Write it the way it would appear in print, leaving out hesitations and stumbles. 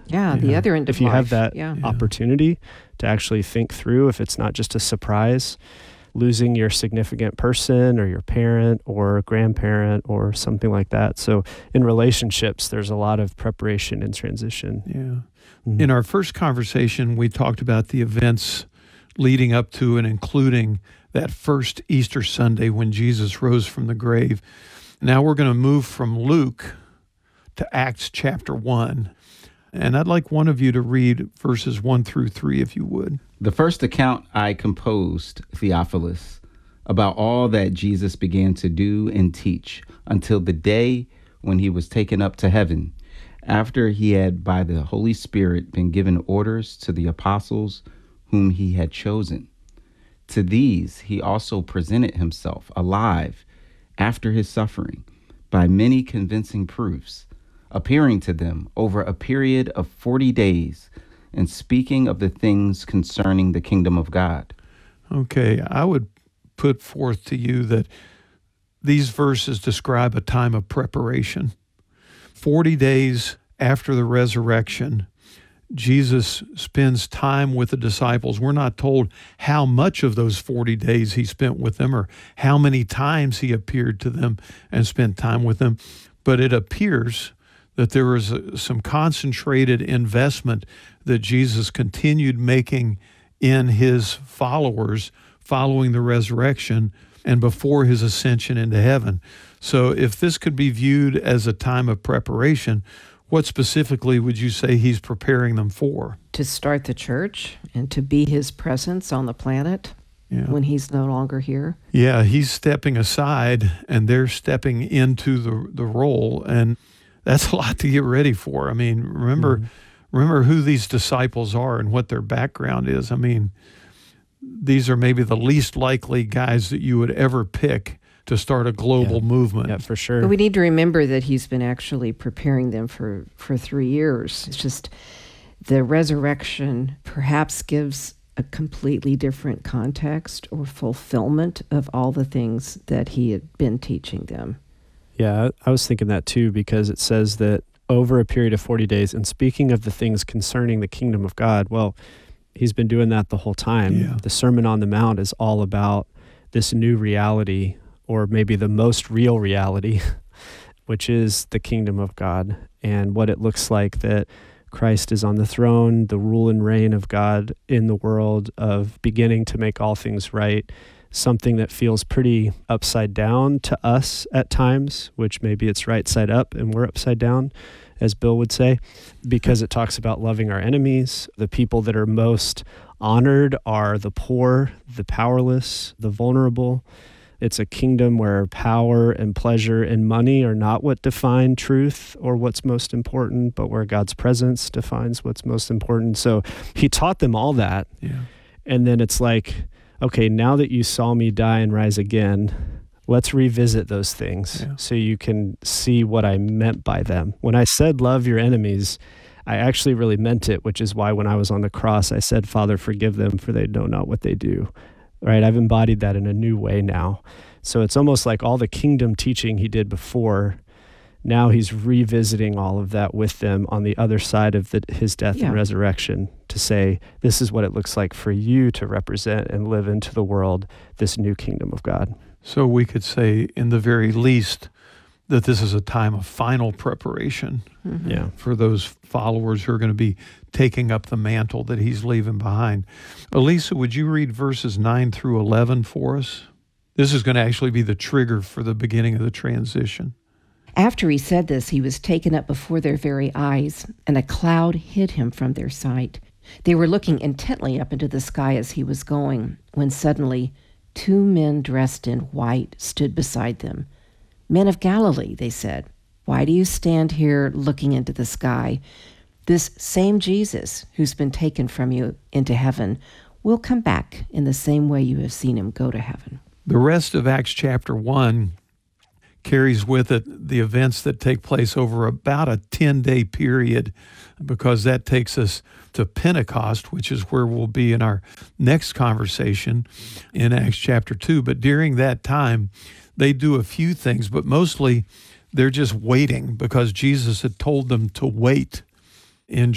Yeah, the other end of if you life. have that Yeah. opportunity to actually think through, if it's not just a surprise, losing your significant person or your parent or grandparent or something like that. So in relationships, there's a lot of preparation and transition. Yeah. In our first conversation, we talked about the events leading up to and including that first Easter Sunday when Jesus rose from the grave. Now we're going to move from Luke to Acts chapter 1. And I'd like one of you to read verses 1 through 3, if you would. The first account I composed, Theophilus, about all that Jesus began to do and teach until the day when he was taken up to heaven, after he had by the Holy Spirit been given orders to the apostles whom he had chosen. To these he also presented himself alive after his suffering by many convincing proofs, appearing to them over a period of 40 days and speaking of the things concerning the kingdom of God. Okay, I would put forth to you that these verses describe a time of preparation. 40 days after the resurrection, Jesus spends time with the disciples. We're not told how much of those 40 days he spent with them or how many times he appeared to them and spent time with them, but it appears that there was some concentrated investment that Jesus continued making in his followers following the resurrection and before his ascension into heaven. So if this could be viewed as a time of preparation, what specifically would you say he's preparing them for? To start the church and to be his presence on the planet when he's no longer here. Yeah, he's stepping aside and they're stepping into the role, and that's a lot to get ready for. I mean, remember who these disciples are and what their background is. I mean, these are maybe the least likely guys that you would ever pick to start a global movement. Yeah, for sure. But we need to remember that he's been actually preparing them for 3 years. It's just the resurrection perhaps gives a completely different context or fulfillment of all the things that he had been teaching them. Yeah, I was thinking that too, because it says that over a period of 40 days, and speaking of the things concerning the kingdom of God, well, he's been doing that the whole time. Yeah. The Sermon on the Mount is all about this new reality, or maybe the most real reality, which is the kingdom of God and what it looks like that Christ is on the throne, the rule and reign of God in the world, of beginning to make all things right. Something that feels pretty upside down to us at times, which maybe it's right side up and we're upside down, as Bill would say, because it talks about loving our enemies. The people that are most honored are the poor, the powerless, the vulnerable. It's a kingdom where power and pleasure and money are not what define truth or what's most important, but where God's presence defines what's most important. So he taught them all that. Yeah. And then it's like, okay, now that you saw me die and rise again, let's revisit those things so you can see what I meant by them. When I said love your enemies, I actually really meant it, which is why when I was on the cross, I said, Father, forgive them, for they know not what they do. Right? I've embodied that in a new way now. So it's almost like all the kingdom teaching he did before, now he's revisiting all of that with them on the other side of his death and resurrection, to say, this is what it looks like for you to represent and live into the world, this new kingdom of God. So we could say, in the very least, that this is a time of final preparation for those followers who are going to be taking up the mantle that he's leaving behind. Elisa, would you read verses 9 through 11 for us? This is going to actually be the trigger for the beginning of the transition. After he said this, he was taken up before their very eyes, and a cloud hid him from their sight. They were looking intently up into the sky as he was going, when suddenly 2 men dressed in white stood beside them. Men of Galilee, they said, why do you stand here looking into the sky? This same Jesus, who's been taken from you into heaven, will come back in the same way you have seen him go to heaven. The rest of Acts chapter 1 carries with it the events that take place over about a 10-day period, because that takes us to Pentecost, which is where we'll be in our next conversation in Acts chapter 2. But during that time, they do a few things, but mostly they're just waiting, because Jesus had told them to wait in